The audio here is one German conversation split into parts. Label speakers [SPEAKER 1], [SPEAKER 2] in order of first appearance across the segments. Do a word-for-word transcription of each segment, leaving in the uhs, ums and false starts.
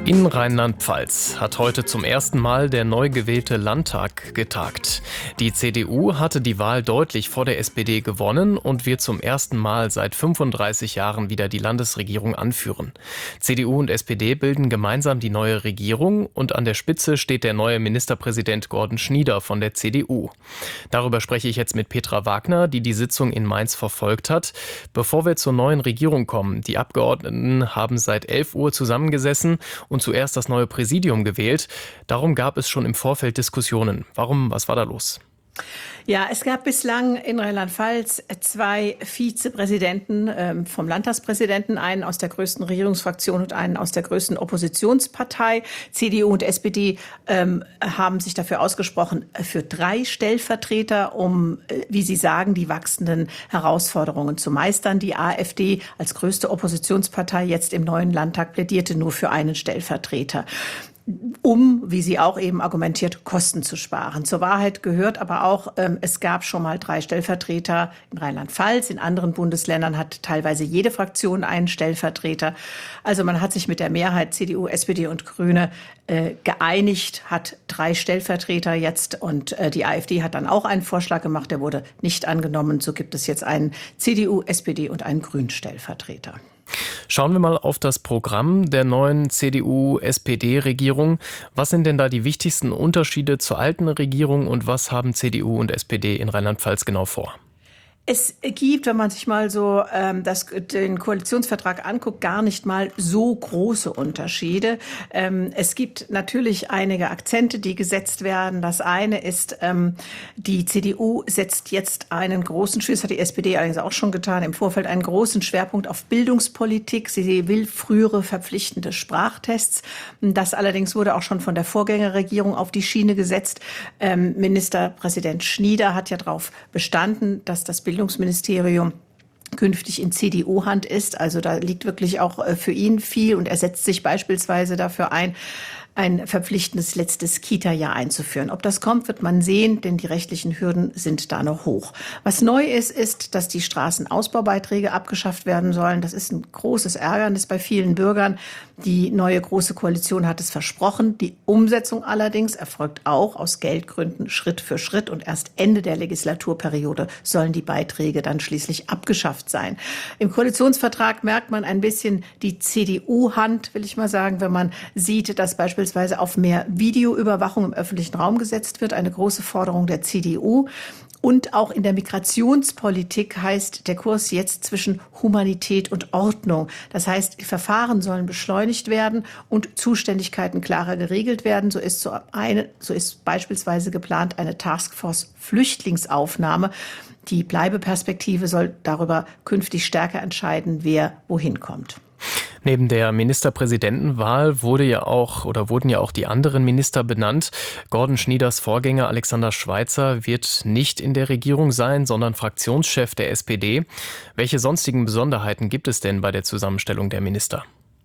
[SPEAKER 1] In Rheinland-Pfalz hat heute zum ersten Mal der neu gewählte Landtag getagt. Die C D U hatte die Wahl deutlich vor der S P D gewonnen und wird zum ersten Mal seit fünfunddreißig Jahren wieder die Landesregierung anführen. C D U und S P D bilden gemeinsam die neue Regierung und an der Spitze steht der neue Ministerpräsident Gordon Schnieder von der C D U. Darüber spreche ich jetzt mit Petra Wagner, die die Sitzung in Mainz verfolgt hat. Bevor wir zur neuen Regierung kommen, die Abgeordneten haben seit elf Uhr zusammengesessen und zuerst das neue Präsidium gewählt. Darum gab es schon im Vorfeld Diskussionen. Warum? Was war da los?
[SPEAKER 2] Ja, es gab bislang in Rheinland-Pfalz zwei Vizepräsidenten ähm, vom Landtagspräsidenten, einen aus der größten Regierungsfraktion und einen aus der größten Oppositionspartei. C D U und S P D ähm, haben sich dafür ausgesprochen, für drei Stellvertreter, um, äh, wie sie sagen, die wachsenden Herausforderungen zu meistern. Die AfD als größte Oppositionspartei jetzt im neuen Landtag plädierte nur für einen Stellvertreter, um, wie sie auch eben argumentiert, Kosten zu sparen. Zur Wahrheit gehört aber auch, ähm, es gab schon mal drei Stellvertreter in Rheinland-Pfalz. In anderen Bundesländern hat teilweise jede Fraktion einen Stellvertreter. Also man hat sich mit der Mehrheit C D U, S P D und Grüne äh, geeinigt, hat drei Stellvertreter jetzt und äh, die AfD hat dann auch einen Vorschlag gemacht, der wurde nicht angenommen. So gibt es jetzt einen C D U, S P D und einen Grünen-Stellvertreter.
[SPEAKER 1] Schauen wir mal auf das Programm der neuen C D U-S P D-Regierung. Was sind denn da die wichtigsten Unterschiede zur alten Regierung und was haben C D U und S P D in Rheinland-Pfalz genau vor?
[SPEAKER 2] Es gibt, wenn man sich mal so ähm, das, den Koalitionsvertrag anguckt, gar nicht mal so große Unterschiede. Ähm, es gibt natürlich einige Akzente, die gesetzt werden. Das eine ist, ähm, die C D U setzt jetzt einen großen, das hat die S P D allerdings auch schon getan, im Vorfeld einen großen Schwerpunkt auf Bildungspolitik. Sie will frühere verpflichtende Sprachtests. Das allerdings wurde auch schon von der Vorgängerregierung auf die Schiene gesetzt. Ähm, Ministerpräsident Schnieder hat ja darauf bestanden, dass das Bildungsministerium künftig in C D U-Hand ist. Also da liegt wirklich auch für ihn viel und er setzt sich beispielsweise dafür ein, ein verpflichtendes letztes Kita-Jahr einzuführen. Ob das kommt, wird man sehen, denn die rechtlichen Hürden sind da noch hoch. Was neu ist, ist, dass die Straßenausbaubeiträge abgeschafft werden sollen. Das ist ein großes Ärgernis bei vielen Bürgern. Die neue Große Koalition hat es versprochen. Die Umsetzung allerdings erfolgt auch aus Geldgründen Schritt für Schritt und erst Ende der Legislaturperiode sollen die Beiträge dann schließlich abgeschafft sein. Im Koalitionsvertrag merkt man ein bisschen die C D U-Hand, will ich mal sagen, wenn man sieht, dass beispielsweise auf mehr Videoüberwachung im öffentlichen Raum gesetzt wird, eine große Forderung der C D U. Und auch in der Migrationspolitik heißt der Kurs jetzt zwischen Humanität und Ordnung. Das heißt, die Verfahren sollen beschleunigt werden und Zuständigkeiten klarer geregelt werden. So ist, so eine, so ist beispielsweise geplant eine Taskforce Flüchtlingsaufnahme. Die Bleibeperspektive soll darüber künftig stärker entscheiden, wer wohin kommt.
[SPEAKER 1] Neben der Ministerpräsidentenwahl wurde ja auch oder wurden ja auch die anderen Minister benannt. Gordon Schnieders Vorgänger Alexander Schweitzer wird nicht in der Regierung sein, sondern Fraktionschef der S P D. Welche sonstigen Besonderheiten gibt es denn bei der Zusammenstellung der Minister?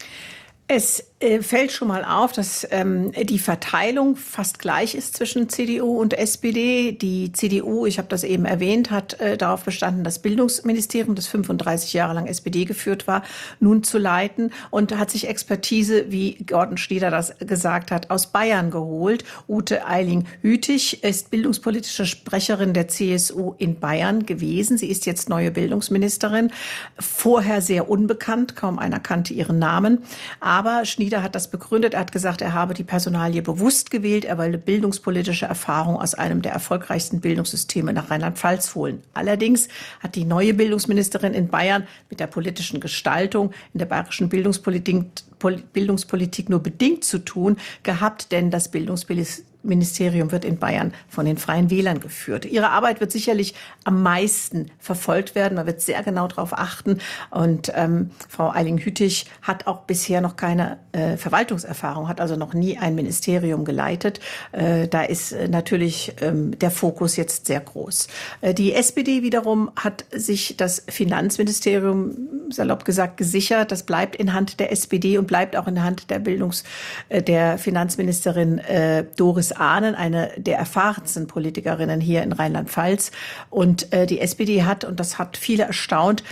[SPEAKER 2] Es äh, fällt schon mal auf, dass ähm, die Verteilung fast gleich ist zwischen C D U und S P D. Die C D U, ich habe das eben erwähnt, hat äh, darauf bestanden, das Bildungsministerium, das fünfunddreißig Jahre lang S P D geführt war, nun zu leiten und hat sich Expertise, wie Gordon Schnieder das gesagt hat, aus Bayern geholt. Ute Eiling-Hütig ist bildungspolitische Sprecherin der C S U in Bayern gewesen. Sie ist jetzt neue Bildungsministerin. Vorher sehr unbekannt, kaum einer kannte ihren Namen. Aber Schnieder hat das begründet. Er hat gesagt, er habe die Personalie bewusst gewählt. Er wolle bildungspolitische Erfahrung aus einem der erfolgreichsten Bildungssysteme nach Rheinland-Pfalz holen. Allerdings hat die neue Bildungsministerin in Bayern mit der politischen Gestaltung in der bayerischen Bildungspolitik, Bildungspolitik nur bedingt zu tun gehabt, denn das Bildungsministerium Ministerium wird in Bayern von den Freien Wählern geführt. Ihre Arbeit wird sicherlich am meisten verfolgt werden. Man wird sehr genau darauf achten. Und ähm, Frau Eiling-Hütig hat auch bisher noch keine äh, Verwaltungserfahrung, hat also noch nie ein Ministerium geleitet. Äh, da ist äh, natürlich ähm, der Fokus jetzt sehr groß. Äh, die S P D wiederum hat sich das Finanzministerium, salopp gesagt, gesichert. Das bleibt in Hand der S P D und bleibt auch in der Hand der Bildungs-, äh, der Finanzministerin äh, Doris Ahnen, eine der erfahrensten Politikerinnen hier in Rheinland-Pfalz. Und äh, die S P D hat, und das hat viele erstaunt,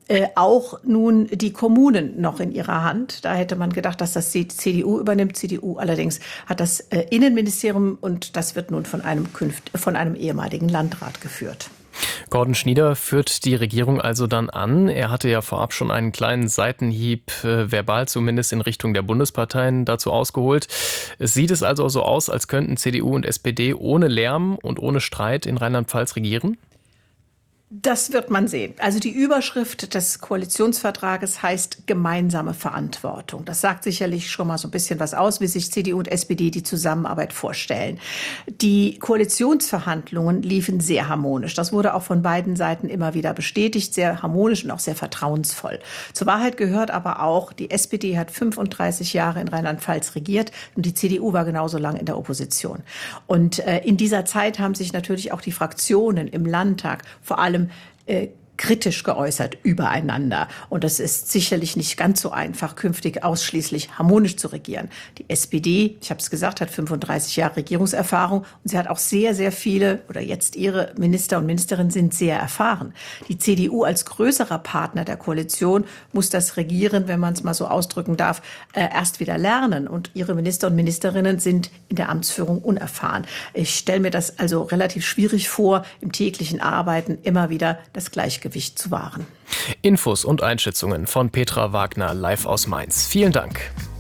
[SPEAKER 2] Äh, auch nun die Kommunen noch in ihrer Hand. Da hätte man gedacht, dass das die C D U übernimmt. C D U allerdings hat das äh, Innenministerium und das wird nun von einem, künft, von einem ehemaligen Landrat geführt.
[SPEAKER 1] Gordon Schnieder führt die Regierung also dann an. Er hatte ja vorab schon einen kleinen Seitenhieb, äh, verbal zumindest, in Richtung der Bundesparteien dazu ausgeholt. Es sieht es also so aus, als könnten C D U und S P D ohne Lärm und ohne Streit in Rheinland-Pfalz regieren?
[SPEAKER 2] Das wird man sehen. Also die Überschrift des Koalitionsvertrages heißt gemeinsame Verantwortung. Das sagt sicherlich schon mal so ein bisschen was aus, wie sich C D U und S P D die Zusammenarbeit vorstellen. Die Koalitionsverhandlungen liefen sehr harmonisch. Das wurde auch von beiden Seiten immer wieder bestätigt, sehr harmonisch und auch sehr vertrauensvoll. Zur Wahrheit gehört aber auch, die S P D hat fünfunddreißig Jahre in Rheinland-Pfalz regiert und die C D U war genauso lange in der Opposition. Und äh, in dieser Zeit haben sich natürlich auch die Fraktionen im Landtag vor allem äh, kritisch geäußert übereinander. Und das ist sicherlich nicht ganz so einfach, künftig ausschließlich harmonisch zu regieren. Die S P D, ich habe es gesagt, hat fünfunddreißig Jahre Regierungserfahrung und sie hat auch sehr, sehr viele, oder jetzt ihre Minister und Ministerinnen sind sehr erfahren. Die C D U als größerer Partner der Koalition muss das Regieren, wenn man es mal so ausdrücken darf, äh, erst wieder lernen. Und ihre Minister und Ministerinnen sind in der Amtsführung unerfahren. Ich stelle mir das also relativ schwierig vor, im täglichen Arbeiten immer wieder das Gleichgewicht zu wahren.
[SPEAKER 1] Infos und Einschätzungen von Petra Wagner live aus Mainz. Vielen Dank.